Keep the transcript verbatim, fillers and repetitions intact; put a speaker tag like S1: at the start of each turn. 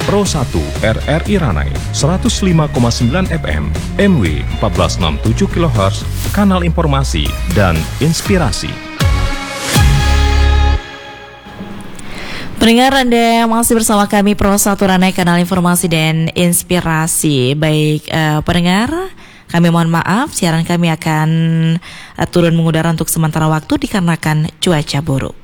S1: Pro satu R R I Ranai seratus lima koma sembilan F M, M W empat belas enam puluh tujuh kilohertz, kanal informasi dan inspirasi.
S2: Pendengar, Anda masih bersama kami Pro satu Ranai, kanal informasi dan inspirasi. Baik, uh, pendengar, kami mohon maaf, siaran kami akan uh, turun mengudara untuk sementara waktu dikarenakan cuaca buruk.